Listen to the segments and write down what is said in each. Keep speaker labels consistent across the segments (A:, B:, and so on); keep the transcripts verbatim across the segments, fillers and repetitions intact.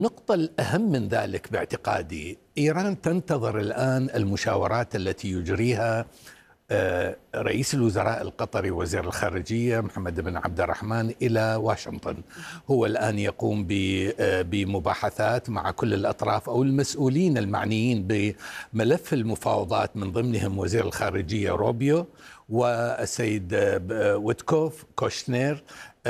A: النقطة الأهم من ذلك باعتقادي، إيران تنتظر الآن المشاورات التي يجريها رئيس الوزراء القطري وزير الخارجية محمد بن عبد الرحمن إلى واشنطن. هو الآن يقوم بمباحثات مع كل الأطراف أو المسؤولين المعنيين بملف المفاوضات، من ضمنهم وزير الخارجية روبيو والسيد ويتكوف كوشنير،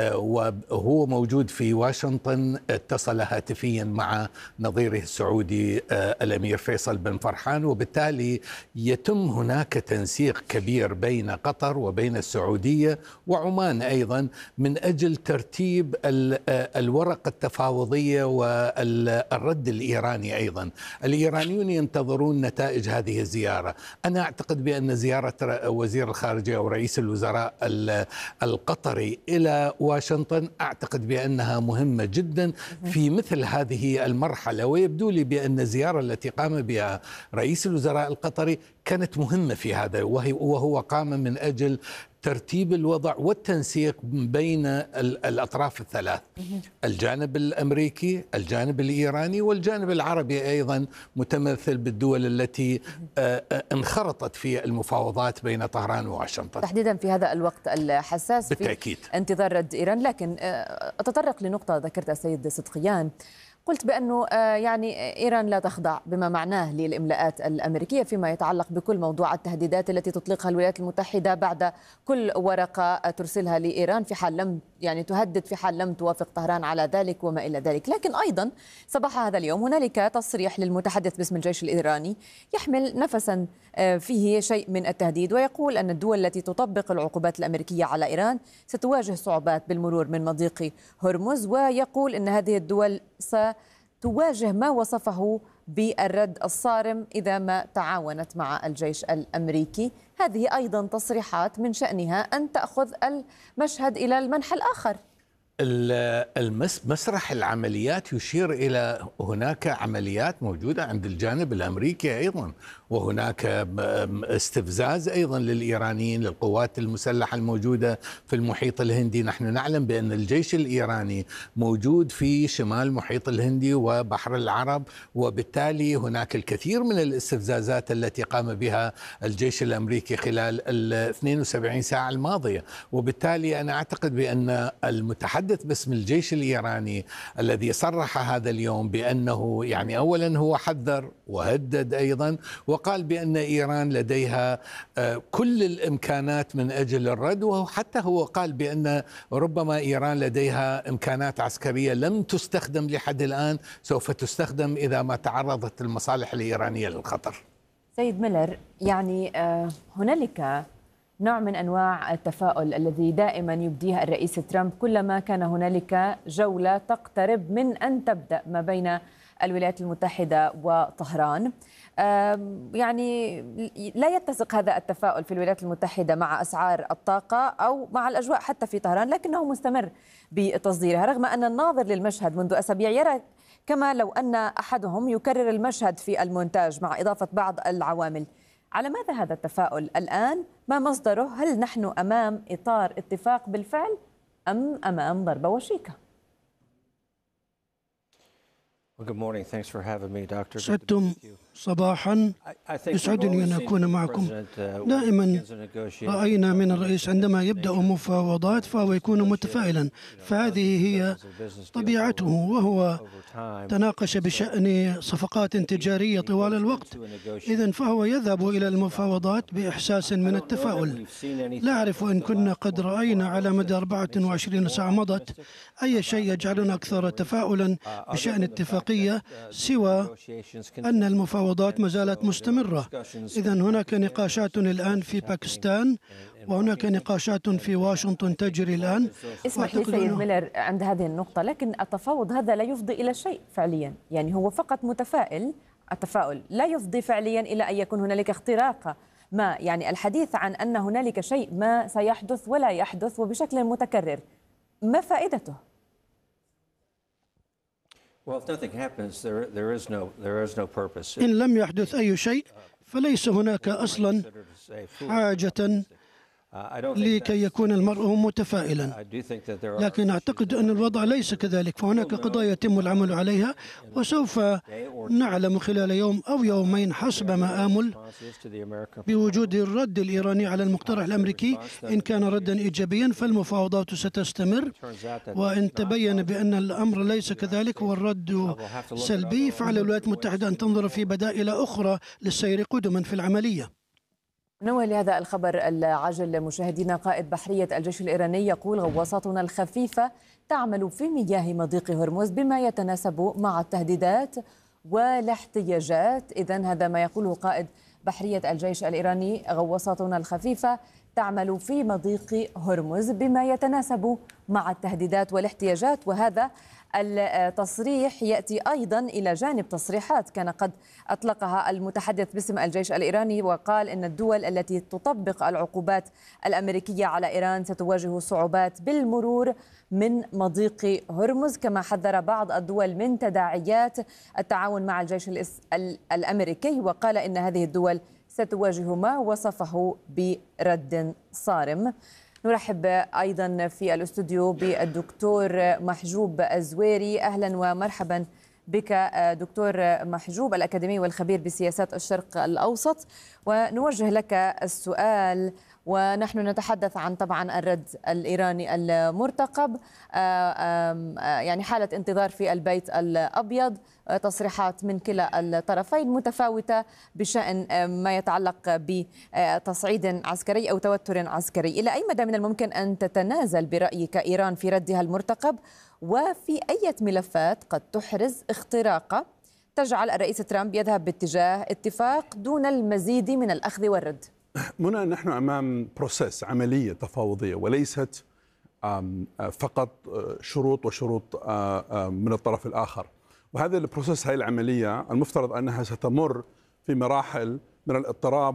A: وهو موجود في واشنطن. اتصل هاتفيا مع نظيره السعودي الأمير فيصل بن فرحان، وبالتالي يتم هناك تنسيق كبير بين قطر وبين السعودية وعمان أيضا من أجل ترتيب الورقة التفاوضية والرد الإيراني. أيضا الإيرانيون ينتظرون نتائج هذه الزيارة. أنا أعتقد بأن زيارة وزير الخارجية ورئيس الوزراء القطري إلى واشنطن أعتقد بأنها مهمة جدا في مثل هذه المرحلة، ويبدو لي بأن الزيارة التي قام بها رئيس الوزراء القطري كانت مهمة في هذا، وهو قام من أجل ترتيب الوضع والتنسيق بين الأطراف الثلاث، الجانب الأمريكي، الجانب الإيراني، والجانب العربي أيضا متمثل بالدول التي انخرطت في المفاوضات بين طهران وواشنطن
B: تحديدا في هذا الوقت الحساس
A: بالتأكيد
B: في انتظار رد إيران. لكن أتطرق لنقطة ذكرتها السيد صدقيان، قلت بأنه يعني إيران لا تخضع بما معناه للإملاءات الأمريكية فيما يتعلق بكل موضوع التهديدات التي تطلقها الولايات المتحدة بعد كل ورقة ترسلها لإيران في حال لم يعني تهدد، في حال لم توافق طهران على ذلك وما إلى ذلك. لكن أيضا صباح هذا اليوم هنالك تصريح للمتحدث باسم الجيش الإيراني يحمل نفسا فيه شيء من التهديد، ويقول أن الدول التي تطبق العقوبات الأمريكية على إيران ستواجه صعوبات بالمرور من مضيق هرمز، ويقول أن هذه الدول ستواجه ما وصفه بالرد الصارم إذا ما تعاونت مع الجيش الأمريكي. هذه أيضا تصريحات من شأنها أن تأخذ المشهد إلى المنحى الآخر.
A: مسرح العمليات يشير إلى هناك عمليات موجودة عند الجانب الأمريكي أيضا، وهناك استفزاز أيضا للإيرانيين للقوات المسلحة الموجودة في المحيط الهندي. نحن نعلم بأن الجيش الإيراني موجود في شمال المحيط الهندي وبحر العرب، وبالتالي هناك الكثير من الاستفزازات التي قام بها الجيش الأمريكي خلال ال اثنتين وسبعين ساعة الماضية. وبالتالي أنا أعتقد بأن المتحدث باسم الجيش الإيراني الذي صرح هذا اليوم بأنه يعني أولا هو حذر وهدد أيضا، وقال بأن إيران لديها كل الإمكانات من أجل الرد، وحتى هو قال بأن ربما إيران لديها إمكانات عسكرية لم تستخدم لحد الآن، سوف تستخدم إذا ما تعرضت المصالح الإيرانية للخطر.
B: سيد ميلر، يعني هنالك نوع من أنواع التفاؤل الذي دائما يبديه الرئيس ترامب كلما كان هنالك جولة تقترب من أن تبدأ ما بين الولايات المتحدة وطهران. يعني لا يتسق هذا التفاؤل في الولايات المتحدة مع أسعار الطاقة أو مع الأجواء حتى في طهران، لكنه مستمر بتصديرها رغم أن الناظر للمشهد منذ أسابيع يرى كما لو أن أحدهم يكرر المشهد في المونتاج مع إضافة بعض العوامل. على ماذا هذا التفاؤل الآن؟ ما مصدره؟ هل نحن أمام إطار اتفاق بالفعل أم أمام ضربة وشيكة؟
C: سعدتم صباحا، يسعدني أن أكون معكم. دائما رأينا من الرئيس عندما يبدأ مفاوضات فهو يكون متفائلا، فهذه هي طبيعته، وهو تناقش بشأن صفقات تجارية طوال الوقت، إذن فهو يذهب إلى المفاوضات بإحساس من التفاؤل. لا أعرف إن كنا قد رأينا على مدى أربعة وعشرين ساعة مضت أي شيء يجعلنا أكثر تفاؤلا بشأن اتفاقية سوى أن المفاوضات ما زالت مستمرة. إذن هناك نقاشات الآن في باكستان وهناك نقاشات في واشنطن تجري الآن.
B: اسمح لي سيد ميلر عند هذه النقطة، لكن التفاوض هذا لا يفضي إلى شيء فعليا، يعني هو فقط متفائل. التفاؤل لا يفضي فعليا إلى أن يكون هنالك اختراق ما، يعني الحديث عن أن هنالك شيء ما سيحدث ولا يحدث وبشكل متكرر، ما فائدته؟
C: إن لم يحدث أي شيء فليس هناك أصلا حاجة لكي يكون المرء متفائلا، لكن أعتقد أن الوضع ليس كذلك. فهناك قضايا يتم العمل عليها، وسوف نعلم خلال يوم أو يومين حسب ما آمل بوجود الرد الإيراني على المقترح الأمريكي. إن كان ردا إيجابيا فالمفاوضات ستستمر، وإن تبين بأن الأمر ليس كذلك والرد سلبي فعلى الولايات المتحدة أن تنظر في بدائل أخرى للسير قدما في العملية.
B: نوه لهذا الخبر العاجل مشاهدينا، قائد بحرية الجيش الإيراني يقول غواصاتنا الخفيفة تعمل في مياه مضيق هرمز بما يتناسب مع التهديدات والاحتياجات. إذن هذا ما يقوله قائد بحرية الجيش الإيراني، غواصاتنا الخفيفة تعمل في مضيق هرمز بما يتناسب مع التهديدات والاحتياجات. وهذا التصريح يأتي أيضا إلى جانب تصريحات كان قد أطلقها المتحدث باسم الجيش الإيراني، وقال إن الدول التي تطبق العقوبات الأمريكية على إيران ستواجه صعوبات بالمرور من مضيق هرمز، كما حذر بعض الدول من تداعيات التعاون مع الجيش الأمريكي، وقال إن هذه الدول ستواجه ما وصفه برد صارم. نرحب أيضا في الاستوديو بالدكتور محجوب الزويري. أهلا ومرحبا بك دكتور محجوب، الأكاديمي والخبير بسياسات الشرق الأوسط. ونوجه لك السؤال ونحن نتحدث عن طبعا الرد الإيراني المرتقب، يعني حالة انتظار في البيت الأبيض، تصريحات من كلا الطرفين متفاوتة بشأن ما يتعلق بتصعيد عسكري أو توتر عسكري. إلى أي مدى من الممكن أن تتنازل برأيك إيران في ردها المرتقب، وفي أي ملفات قد تحرز اختراقة تجعل الرئيس ترامب يذهب باتجاه اتفاق دون المزيد من الأخذ والرد؟
D: منى، نحن أمام بروسيس، عملية تفاوضية وليست فقط شروط وشروط من الطرف الآخر. وهذا البروسيس، هذه العملية المفترض أنها ستمر في مراحل من الاضطراب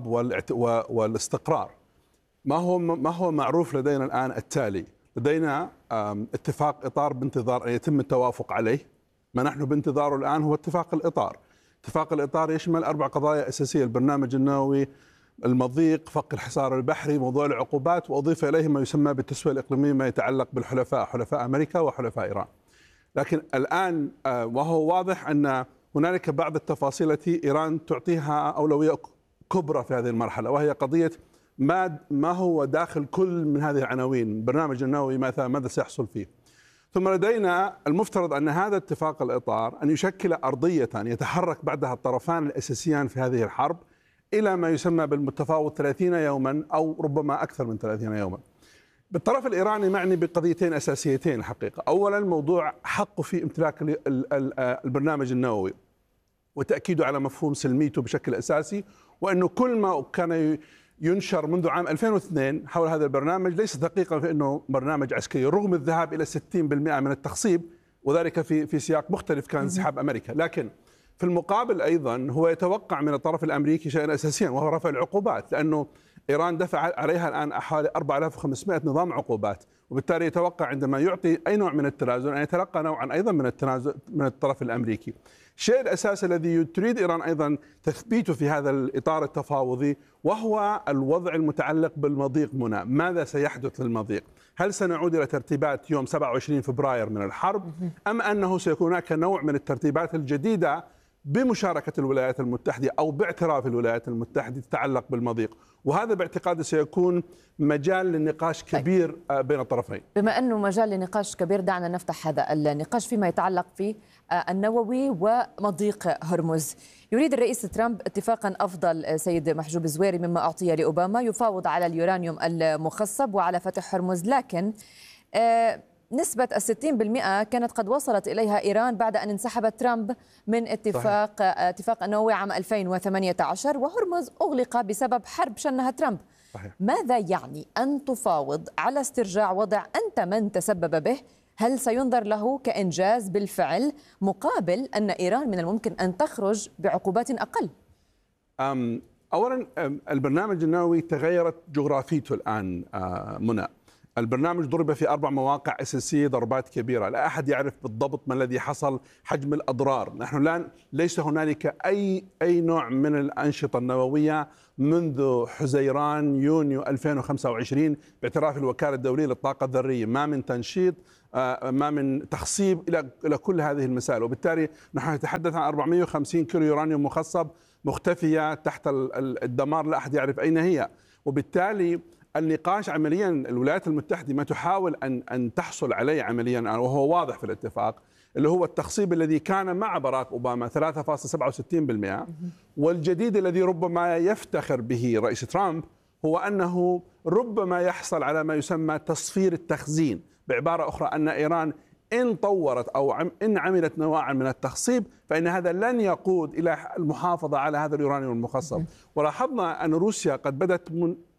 D: والاستقرار. ما هو ما هو معروف لدينا الآن التالي: لدينا اتفاق إطار بانتظار أن يتم التوافق عليه. ما نحن بانتظاره الآن هو اتفاق الإطار. اتفاق الإطار يشمل أربع قضايا أساسية: البرنامج النووي، المضيق، فك الحصار البحري، موضوع العقوبات، وأضيف إليه ما يسمى بالتسوية الإقليمية ما يتعلق بالحلفاء، حلفاء أمريكا وحلفاء إيران. لكن الآن وهو واضح أن هنالك بعض التفاصيل التي إيران تعطيها أولوية كبرى في هذه المرحلة، وهي قضية ما ما هو داخل كل من هذه العناوين. البرنامج النووي ماذا ماذا سيحصل فيه. ثم لدينا المفترض أن هذا اتفاق الإطار أن يشكل أرضية يتحرك بعدها الطرفان الأساسيان في هذه الحرب إلى ما يسمى بالمتفاوض ثلاثين يوما أو ربما أكثر من ثلاثين يوما. بالطرف الإيراني معني بقضيتين أساسيتين الحقيقة. أولا، موضوع حقه في امتلاك البرنامج النووي وتأكيده على مفهوم سلميته بشكل أساسي، وأنه كل ما كان ينشر منذ عام ألفين واثنين حول هذا البرنامج ليس دقيقا في أنه برنامج عسكري، رغم الذهاب إلى ستين بالمئة من التخصيب، وذلك في في سياق مختلف كان انسحاب أمريكا. لكن في المقابل أيضا هو يتوقع من الطرف الأمريكي شيئا أساسيا، وهو رفع العقوبات، لأنه إيران دفع عليها الآن حوالي أربعة آلاف وخمسمئة نظام عقوبات، وبالتالي يتوقع عندما يعطي أي نوع من التنازل أن يتلقى نوعا أيضا من التنازل من الطرف الأمريكي. الشيء الأساسي الذي تريد إيران أيضا تثبيته في هذا الإطار التفاوضي وهو الوضع المتعلق بالمضيق. منى، ماذا سيحدث للمضيق؟ هل سنعود إلى ترتيبات يوم سبعة وعشرين فبراير من الحرب، أم أنه سيكون هناك نوع من الترتيبات الجديدة بمشاركة الولايات المتحدة أو باعتراف الولايات المتحدة تتعلق بالمضيق؟ وهذا باعتقادي سيكون مجال للنقاش كبير بين الطرفين.
B: بما أنه مجال لنقاش كبير، دعنا نفتح هذا النقاش فيما يتعلق في النووي ومضيق هرمز. يريد الرئيس ترامب اتفاقا أفضل سيد محجوب الزويري مما أعطي لأوباما، يفاوض على اليورانيوم المخصب وعلى فتح هرمز، لكن آه نسبة الستين بالمئة كانت قد وصلت إليها إيران بعد أن انسحبت ترامب من اتفاق صحيح. اتفاق النووي عام ألفين وثمانية عشر، وهرمز أغلق بسبب حرب شنها ترامب. صحيح. ماذا يعني أن تفاوض على استرجاع وضع أنت من تسبب به؟ هل سينظر له كإنجاز بالفعل مقابل أن إيران من الممكن أن تخرج بعقوبات أقل؟
D: أولا، البرنامج النووي تغيرت جغرافيته الآن منى. البرنامج ضرب في أربع مواقع أساسية ضربات كبيرة، لا أحد يعرف بالضبط ما الذي حصل، حجم الأضرار. نحن الآن ليس هنالك أي أي نوع من الأنشطة النووية منذ حزيران يونيو ألفين وخمسة وعشرين باعتراف الوكالة الدولية للطاقة الذرية، ما من تنشيط، ما من تخصيب إلى إلى كل هذه المسائل. وبالتالي نحن نتحدث عن أربعمئة وخمسين كيلو يورانيوم مخصب مختفية تحت الدمار، لا أحد يعرف أين هي. وبالتالي النقاش عمليا الولايات المتحدة ما تحاول أن أن تحصل عليه عمليا، وهو واضح في الاتفاق، اللي هو التخصيب الذي كان مع باراك أوباما ثلاثة فاصلة سبعة وستين بالمئة، والجديد الذي ربما يفتخر به رئيس ترامب هو أنه ربما يحصل على ما يسمى تصفير التخزين. بعبارة أخرى أن إيران إن طورت أو إن عملت نوعا من التخصيب فإن هذا لن يقود إلى المحافظة على هذا اليورانيوم المخصب. ولاحظنا أن روسيا قد بدأت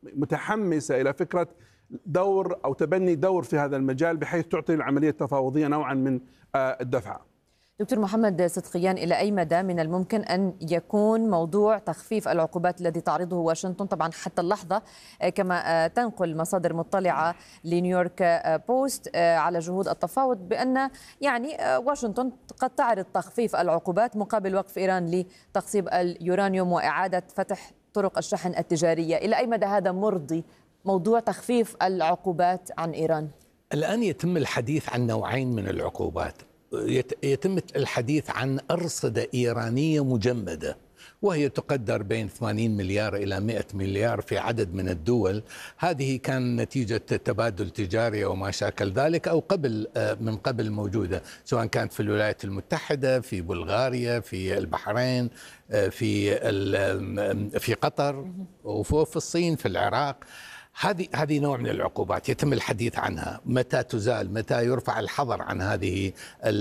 D: متحمسة إلى فكرة دور أو تبني دور في هذا المجال بحيث تعطي العملية التفاوضية نوعا من الدفعة.
B: دكتور محمد صدقيان، إلى أي مدى من الممكن أن يكون موضوع تخفيف العقوبات الذي تعرضه واشنطن؟ طبعا حتى اللحظة كما تنقل مصادر مطلعة لنيويورك بوست على جهود التفاوض بأن يعني واشنطن قد تعرض تخفيف العقوبات مقابل وقف إيران لتخصيب اليورانيوم وإعادة فتح طرق الشحن التجارية. إلى أي مدى هذا مرضي موضوع تخفيف العقوبات عن إيران؟
A: الآن يتم الحديث عن نوعين من العقوبات. يتم الحديث عن أرصدة إيرانية مجمدة وهي تقدر بين ثمانين مليار إلى مئة مليار في عدد من الدول. هذه كان نتيجة تبادل تجاري وما شاكل ذلك أو قبل من قبل موجودة، سواء كانت في الولايات المتحدة، في بلغاريا، في البحرين، في في قطر، وفي الصين، في العراق. هذه هذه نوع من العقوبات يتم الحديث عنها، متى تزال، متى يرفع الحظر عن هذه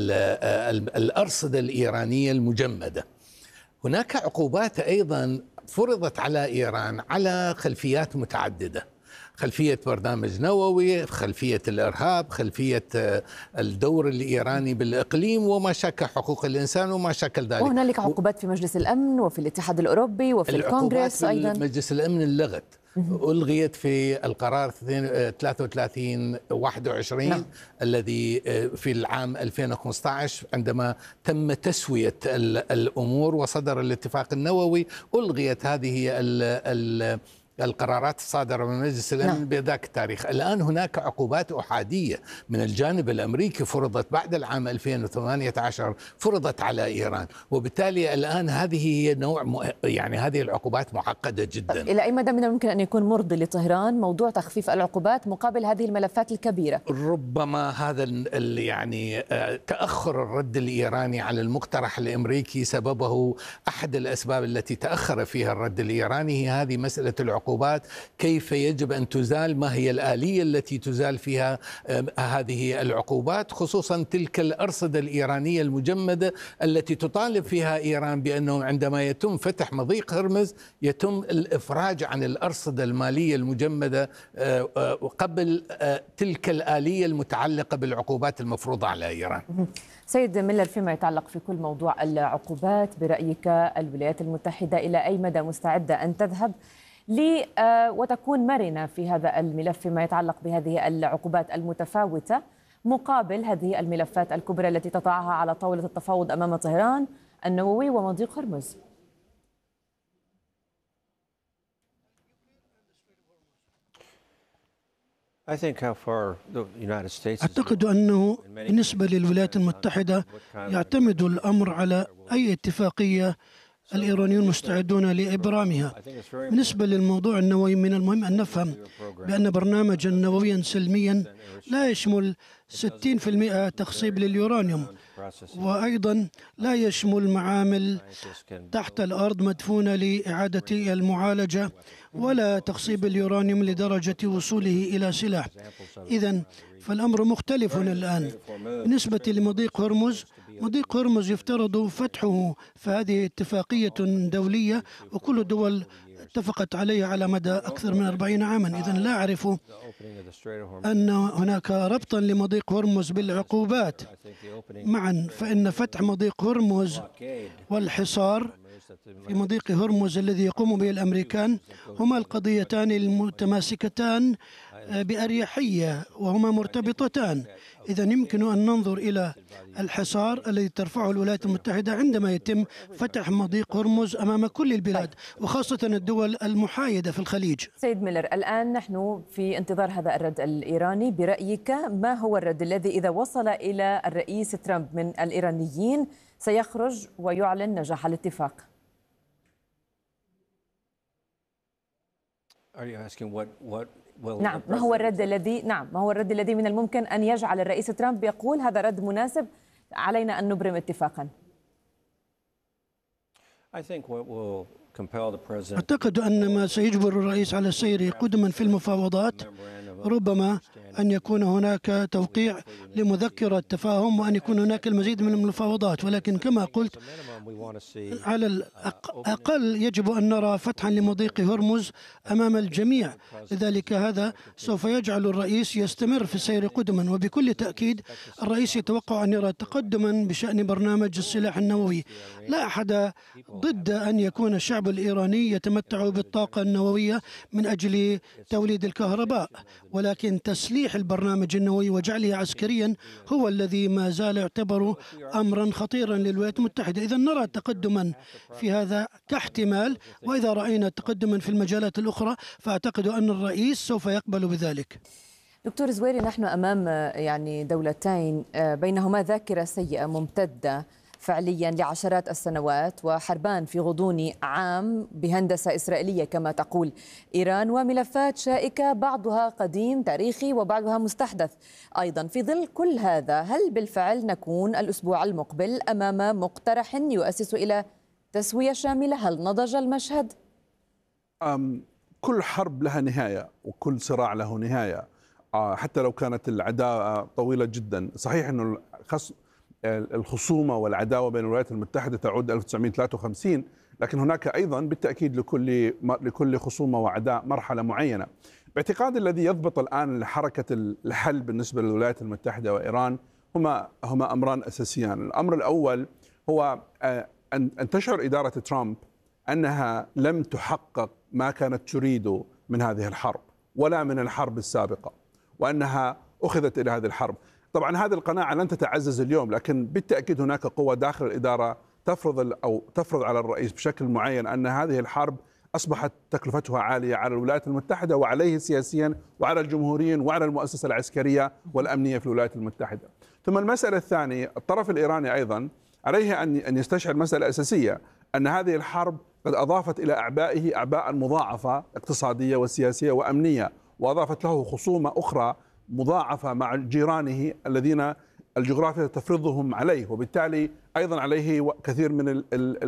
A: الأرصدة الإيرانية المجمدة. هناك عقوبات أيضا فرضت على إيران على خلفيات متعددة، خلفية برنامج نووي، خلفية الإرهاب، خلفية الدور الإيراني بالإقليم وما شاكل حقوق الإنسان وما شاكل ذلك.
B: وهنالك عقوبات في مجلس الأمن وفي الاتحاد الأوروبي وفي الكونغرس أيضا.
A: مجلس الأمن اللغت ألغيت في القرار ثلاثة وثلاثين واحد وعشرين نعم. الذي في العام ألفين وخمسة عشر عندما تم تسوية الأمور وصدر الاتفاق النووي ألغيت هذه ال ال القرارات الصادرة من مجلس الأمن نعم. بذاك التاريخ. الآن هناك عقوبات أحادية من الجانب الأمريكي فرضت بعد العام ألفين وثمانية عشر فرضت على إيران، وبالتالي الآن هذه هي نوع م... يعني هذه العقوبات معقدة جدا.
B: إلى أي مدى من الممكن أن يكون مرضي لطهران موضوع تخفيف العقوبات مقابل هذه الملفات الكبيرة؟
A: ربما هذا ال... يعني تأخر الرد الإيراني على المقترح الأمريكي سببه أحد الأسباب التي تأخر فيها الرد الإيراني هي هذه مسألة العقوبات، كيف يجب أن تزال، ما هي الآلية التي تزال فيها هذه العقوبات، خصوصا تلك الأرصدة الإيرانية المجمدة التي تطالب فيها إيران بأنه عندما يتم فتح مضيق هرمز يتم الإفراج عن الأرصدة المالية المجمدة قبل تلك الآلية المتعلقة بالعقوبات المفروضة على إيران.
B: سيد ميلر، فيما يتعلق في كل موضوع العقوبات برأيك الولايات المتحدة إلى أي مدى مستعدة أن تذهب لي وتكون مرنة في هذا الملف فيما يتعلق بهذه العقوبات المتفاوتة مقابل هذه الملفات الكبرى التي تضعها على طاولة التفاوض أمام طهران، النووي ومضيق هرمز؟
C: أعتقد أنه بالنسبة للولايات المتحدة يعتمد الأمر على أي اتفاقية الإيرانيون مستعدون لإبرامها. بالنسبة للموضوع النووي من المهم أن نفهم بأن برنامجا نوويا سلميا لا يشمل ستين بالمئة تخصيب لليورانيوم، وأيضا لا يشمل معامل تحت الأرض مدفونة لإعادة المعالجة ولا تخصيب اليورانيوم لدرجة وصوله إلى سلاح. إذن فالأمر مختلف الآن. بالنسبة لمضيق هرمز، مضيق هرمز يفترض فتحه، فهذه اتفاقية دولية وكل الدول اتفقت عليها على مدى أكثر من أربعين عاما. إذن لا أعرف أن هناك ربطا لمضيق هرمز بالعقوبات معا، فإن فتح مضيق هرمز والحصار في مضيق هرمز الذي يقوم به الأمريكان هما القضيتان المتماسكتان بأريحية وهما مرتبطتان. إذا يمكن أن ننظر إلى الحصار الذي ترفعه الولايات المتحدة عندما يتم فتح مضيق هرمز أمام كل البلاد وخاصة الدول المحايدة في الخليج.
B: سيد ميلر، الآن نحن في انتظار هذا الرد الإيراني. برأيك ما هو الرد الذي إذا وصل إلى الرئيس ترامب من الإيرانيين سيخرج ويعلن نجاح الاتفاق؟ نعم، ما هو الرد الذي نعم ما هو الرد الذي من الممكن أن يجعل الرئيس ترامب يقول هذا رد مناسب، علينا أن نبرم اتفاقا؟
C: أعتقد أن ما سيجبر الرئيس على السير قدما في المفاوضات ربما أن يكون هناك توقيع لمذكرة تفاهم وأن يكون هناك المزيد من المفاوضات، ولكن كما قلت على الأقل يجب أن نرى فتحا لمضيق هرمز أمام الجميع. لذلك هذا سوف يجعل الرئيس يستمر في السير قدما، وبكل تأكيد الرئيس يتوقع أن يرى تقدما بشأن برنامج السلاح النووي. لا أحد ضد أن يكون الشعب الإيراني يتمتع بالطاقة النووية من أجل توليد الكهرباء، ولكن تسليح البرنامج النووي وجعله عسكريا هو الذي ما زال يعتبر أمرا خطيرا للولايات المتحدة. إذا نرى تقدما في هذا كاحتمال، وإذا رأينا تقدما في المجالات الأخرى فأعتقد أن الرئيس سوف يقبل بذلك.
B: دكتور زويري، نحن أمام يعني دولتين بينهما ذاكرة سيئة ممتدة فعليا لعشرات السنوات، وحربان في غضون عام بهندسة إسرائيلية كما تقول إيران، وملفات شائكة بعضها قديم تاريخي وبعضها مستحدث أيضا. في ظل كل هذا، هل بالفعل نكون الأسبوع المقبل أمام مقترح يؤسس إلى تسوية شاملة؟ هل نضج المشهد؟
D: أم كل حرب لها نهاية وكل صراع له نهاية، حتى لو كانت العداوة طويلة جدا. صحيح أنه الخص الخصومة والعداوة بين الولايات المتحدة تعود ألف وتسعمئة وثلاثة وخمسين، لكن هناك أيضا بالتأكيد لكل لكل خصومة وعداء مرحلة معينة. باعتقادي الذي يضبط الآن حركة الحل بالنسبة للولايات المتحدة وإيران هما هما أمران أساسيان. الأمر الأول هو أن تشعر إدارة ترامب أنها لم تحقق ما كانت تريد من هذه الحرب ولا من الحرب السابقة، وأنها أخذت إلى هذه الحرب. طبعا هذه القناعة لن تتعزز اليوم، لكن بالتأكيد هناك قوة داخل الإدارة تفرض أو تفرض على الرئيس بشكل معين أن هذه الحرب أصبحت تكلفتها عالية على الولايات المتحدة وعليه سياسيا وعلى الجمهوريين وعلى المؤسسة العسكرية والأمنية في الولايات المتحدة. ثم المسألة الثانية، الطرف الإيراني أيضا عليه أن يستشعر مسألة أساسية، أن هذه الحرب قد أضافت إلى أعبائه أعباء مضاعفة اقتصادية وسياسية وأمنية، وأضافت له خصومة أخرى مضاعفة مع جيرانه الذين الجغرافيا تفرضهم عليه، وبالتالي أيضا عليه كثير من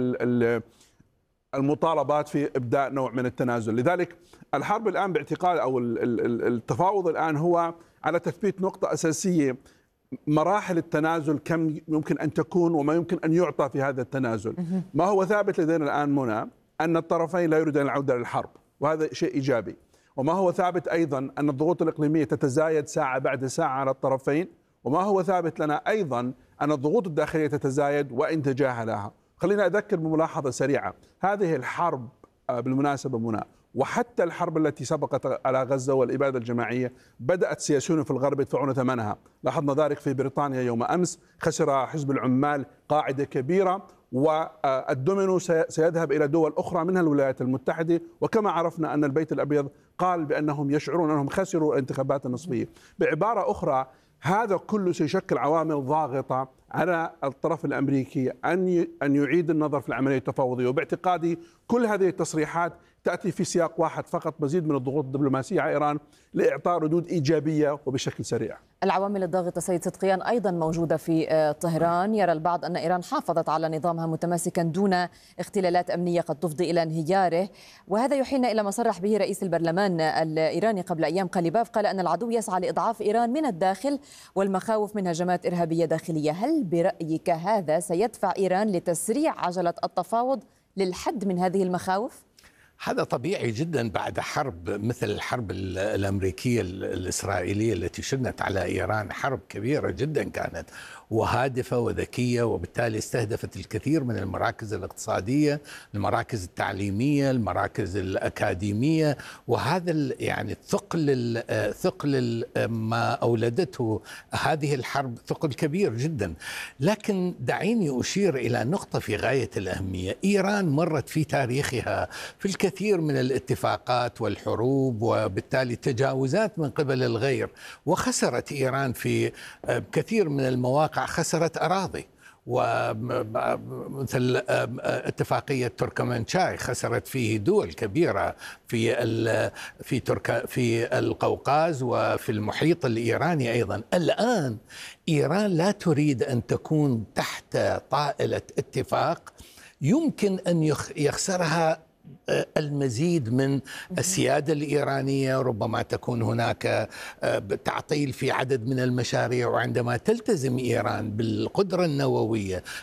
D: المطالبات في إبداء نوع من التنازل. لذلك الحرب الآن باعتقاد أو التفاوض الآن هو على تثبيت نقطة أساسية: مراحل التنازل كم يمكن أن تكون وما يمكن أن يعطى في هذا التنازل. ما هو ثابت لدينا الآن منى أن الطرفين لا يريدون العودة للحرب، وهذا شيء إيجابي. وما هو ثابت أيضا أن الضغوط الإقليمية تتزايد ساعة بعد ساعة على الطرفين، وما هو ثابت لنا أيضا أن الضغوط الداخلية تتزايد وإن تجاهلها. خلينا أذكر بملاحظة سريعة: هذه الحرب بالمناسبة منى، وحتى الحرب التي سبقت على غزة والإبادة الجماعية، بدأت سياسيون في الغرب يدفعون ثمنها. لاحظنا ذلك في بريطانيا يوم أمس، خسر حزب العمال قاعدة كبيرة، والدومينو سيذهب إلى دول أخرى منها الولايات المتحدة. وكما عرفنا أن البيت الأبيض قال بأنهم يشعرون أنهم خسروا الانتخابات النصفية. بعبارة أخرى، هذا كله سيشكل عوامل ضاغطة على الطرف الأمريكي أن أن يعيد النظر في العملية التفاوضية. وباعتقادي كل هذه التصريحات تأتي في سياق واحد فقط: مزيد من الضغوط الدبلوماسية على إيران لإعطاء ردود إيجابية وبشكل سريع.
B: العوامل الضاغطة سيد صدقيان أيضا موجودة في طهران. يرى البعض أن إيران حافظت على نظامها متماسكا دون اختلالات أمنية قد تفضي إلى انهياره، وهذا يحيلنا إلى ما صرح به رئيس البرلمان الإيراني قبل أيام قليباف. قال أن العدو يسعى لإضعاف إيران من الداخل والمخاوف من هجمات إرهابية داخلية. هل برأيك هذا سيدفع إيران لتسريع عجلة التفاوض للحد من هذه المخاوف؟
A: هذا طبيعي جدا بعد حرب مثل الحرب الأمريكية الإسرائيلية التي شنت على إيران، حرب كبيرة جدا كانت، وهادفة وذكية، وبالتالي استهدفت الكثير من المراكز الاقتصادية، المراكز التعليمية، المراكز الأكاديمية. وهذا يعني ثقل ثقل ما أولدته هذه الحرب ثقل كبير جدا. لكن دعيني أشير إلى نقطة في غاية الأهمية. إيران مرت في تاريخها في الكثير من الاتفاقات والحروب، وبالتالي تجاوزات من قبل الغير، وخسرت إيران في كثير من المواقع، خسرت أراضي، ومثل اتفاقية تركمانشاي خسرت فيه دول كبيرة في في ترك في القوقاز وفي المحيط الإيراني أيضا. الآن إيران لا تريد أن تكون تحت طائلة اتفاق يمكن أن يخسرها المزيد من السيادة الإيرانية، ربما تكون هناك تعطيل في عدد من المشاريع. وعندما تلتزم إيران بالقدرة النووية